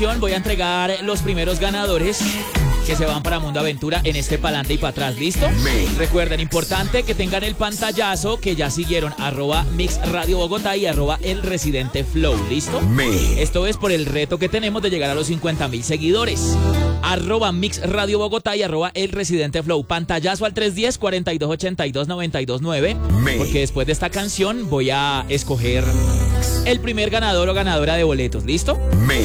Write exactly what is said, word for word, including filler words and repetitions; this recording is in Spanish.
Voy a entregar los primeros ganadores que se van para Mundo Aventura en este pa'lante y para atrás, ¿listo? Me. Recuerden, importante que tengan el pantallazo que ya siguieron, arroba Mix Radio Bogotá y arroba El Residente Flow, ¿listo? Me. Esto es por el reto que tenemos de llegar a los cincuenta mil seguidores. Arroba Mix Radio Bogotá y arroba El Residente Flow. Pantallazo al tres uno cero, cuatro dos ocho dos, nueve dos nueve. Me. Porque después de esta canción voy a escoger el primer ganador o ganadora de boletos, ¿listo? Me.